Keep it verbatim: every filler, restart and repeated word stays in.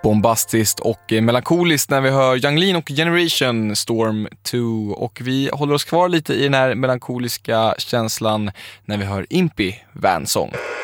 bombastiskt och melankoliskt när vi hör Yung Lean och Generation Storm två, och vi håller oss kvar lite i den här melankoliska känslan när vi hör Impy Van Song.